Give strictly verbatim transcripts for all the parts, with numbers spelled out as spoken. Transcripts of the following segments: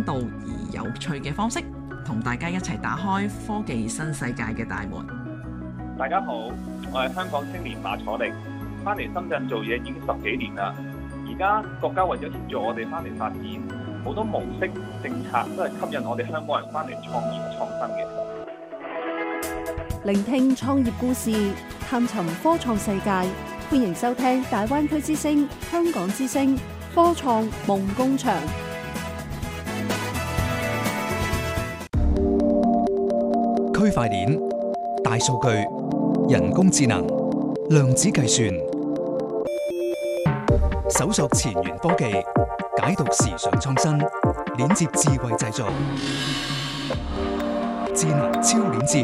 深度而有趣嘅方式，同大家一齊打開科技新世界嘅大門。 大家好，我係香港青年馬楚力，翻嚟深圳做嘢已經十幾年啦。而家國家為咗協助我哋翻嚟發展，好多模式政策都係吸引我哋香港人翻嚟創業創新嘅。 聆聽創業故事，探尋科創世界，歡迎收聽大灣區之聲、香港之聲科創夢工場。 區塊鏈、大數據、人工智能、量子計算，搜索前沿科技，解讀時尚創新，鏈接智慧製造，智能超鏈接。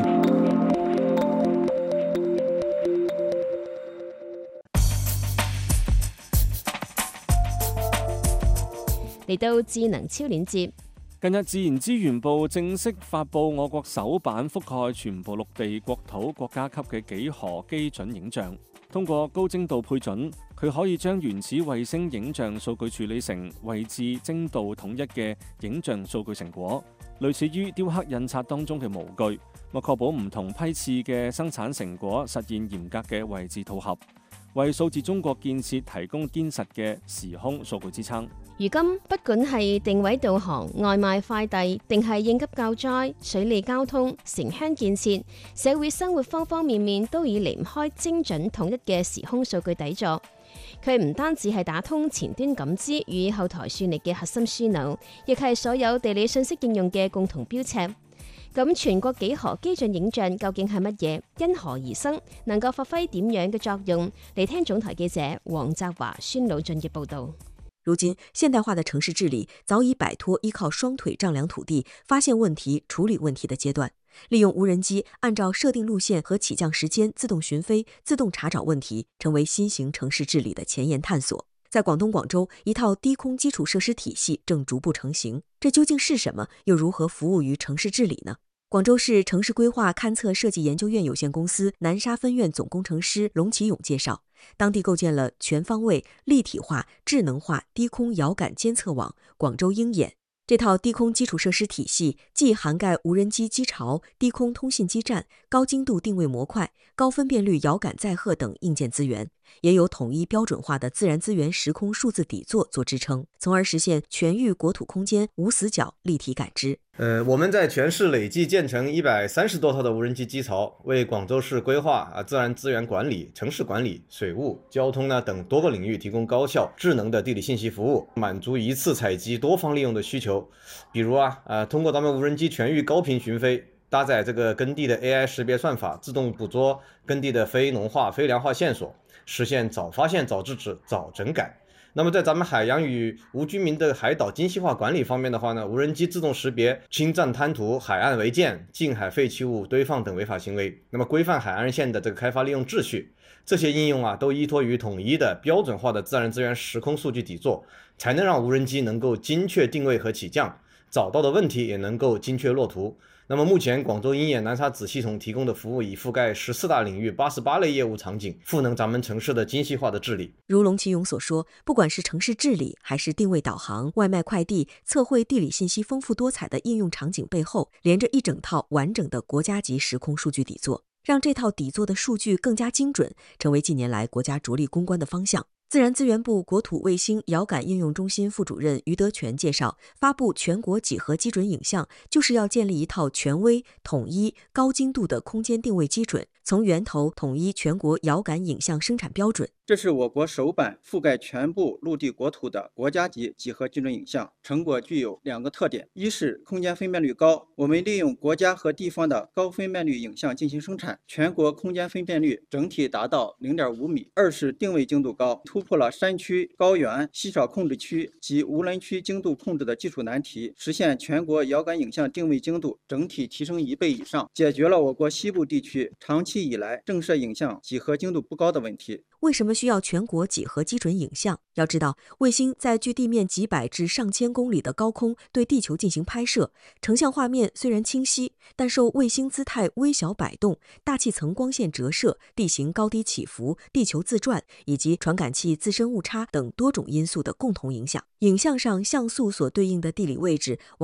嚟到智能超鏈接。 近日，自然資源部正式發布我國首版覆蓋全部陸地國土國家級嘅幾何基準影像。通過高精度配準，佢可以將原始衛星影像數據處理成位置精度統一嘅影像數據成果，類似於雕刻印刷當中嘅模具，我確保唔同批次嘅生產成果實現嚴格嘅位置套合，為數字中國建設提供堅實嘅時空數據支撐。 如今，不管係定位導航、外賣快遞，定係應急救災、水利交通、城鄉建設、社會生活方方面面，都已離唔開精準統一嘅時空數據底座。佢唔單止係打通前端感知與後台算力嘅核心樞紐，亦係所有地理信息應用嘅共同標尺。咁全國幾何基準影像究竟係乜嘢？因何而生？能夠發揮點樣嘅作用？嚟聽總台記者黃澤華、孫老進嘅報導。 如今，現代化的城市治理早已擺脫依靠雙腿丈量土地、發現問題、處理問題的階段，利用無人機按照設定路線和起降時間自動巡飛、自動查找問題，成為新型城市治理的前沿探索。在廣東廣州，一套低空基礎設施體系正逐步成型，這究竟是什麼？又如何服務於城市治理呢？廣州市城市規劃勘測設計研究院有限公司南沙分院總工程師龍啟勇介紹，當地構建了全方位、立體化、智能化低空遙感監測網廣州鷹眼。這套低空基礎設施體系既涵蓋無人機機巢、低空通信基站、高精度定位模塊、高分辨率遙感載荷等硬件資源，也有統一標準化的自然資源時空數字底座做支撐，從而實現全域國土空間無死角立體感知。 呃，我們在全市累計建成一百三十多套的無人機機巢，為廣州市規劃啊、自然資源管理、城市管理、水務、交通呢等多個領域提供高效、智能的地理信息服務，滿足一次採集、多方利用的需求。比如啊，呃，通過咱們無人機全域高頻巡飛，搭載這個耕地的 A I 識別算法，自動捕捉耕地的非農化、非糧化線索，實現早發現、早制止、早整改。那麼在咱們海洋與無居民的海島精細化管理方面的話呢，無人機自動識別侵占灘塗、海岸違建、近海廢棄物堆放等違法行為，那麼規範海岸線的這個開發利用秩序，這些應用啊都依託於統一的標準化的自然資源時空數據底座，才能讓無人機能夠精確定位和起降，找到的問題也能夠精確落圖。那麼目前廣州鷹眼南沙子系統提供的服務已覆蓋十四大領域八十八類業務場景，賦能咱們城市的精細化的治理。 如龍啟勇所說，不管是城市治理還是定位導航、外賣快遞、測繪地理信息豐富多彩的應用場景背後，連着一整套完整的國家級時空數據底座，讓這套底座的數據更加精準，成為近年來國家着力攻關的方向。自然資源部國土衛星遙感應用中心副主任余德全介紹，發布全國幾何基準影像，就是要建立一套權威、統一、高精度的空間定位基準，從源頭統一全國遙感影像生產標準。 這是我國首版覆蓋全部陸地國土的國家級幾何基準影像，成果具有兩個特點：一是空間分辨率高，我們利用國家和地方的高分辨率影像進行生產，全國空間分辨率整體達到零點五米；二是定位精度高，突破了山區、高原、稀少控制區及無人區精度控制的技術難題，實現全國遙感影像定位精度整體提升一倍以上，解決了我國西部地區長期以來震懾影像幾何精度不高的問題。 為什麼需要全國幾何基準影像？要知道，衛星在距地面幾百至上千公里的高空對地球進行拍攝，成像畫面雖然清晰，但受衛星姿態微小擺動、大氣層光線折射、地形高低起伏、地球自轉以及傳感器自身誤差等多種因素的共同影響。影像上像素所對應的地理位置往